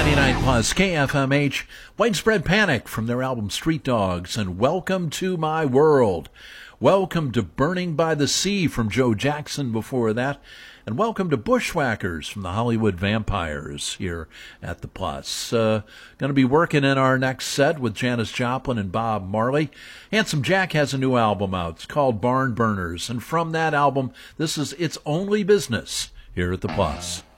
99 plus KFMH, Widespread Panic from their album Street Dogs, and Welcome to My World. Welcome to Burning by the Sea from Joe Jackson before that, and welcome to Bushwhackers from the Hollywood Vampires here at the Plus. Going to be working in our next set with Janis Joplin and Bob Marley. Handsome Jack has a new album out. It's called Barn Burners, and from that album, this is It's Only Business here at the Plus.